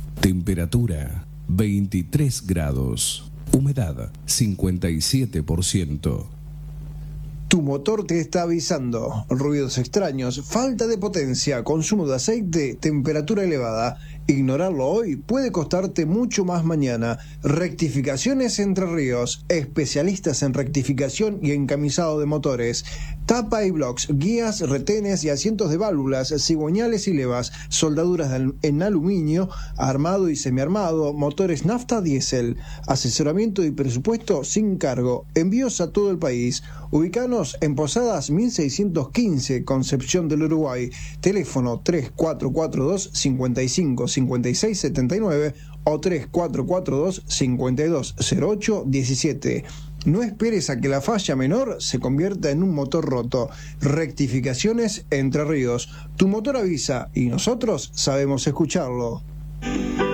Temperatura 23 grados. Humedad 57%. Tu motor te está avisando. Ruidos extraños, falta de potencia, consumo de aceite, temperatura elevada. Ignorarlo hoy puede costarte mucho más mañana. Rectificaciones Entre Ríos. Especialistas en rectificación y encamisado de motores. Tapa y blocks, guías, retenes y asientos de válvulas, cigüeñales y levas, soldaduras en aluminio, armado y semiarmado, motores nafta diésel. Asesoramiento y presupuesto sin cargo. Envíos a todo el país. Ubicanos en Posadas 1615, Concepción del Uruguay. Teléfono 3442 55 56 79 o 3442 5208 17. No esperes a que la falla menor se convierta en un motor roto. Rectificaciones Entre Ríos. Tu motor avisa y nosotros sabemos escucharlo.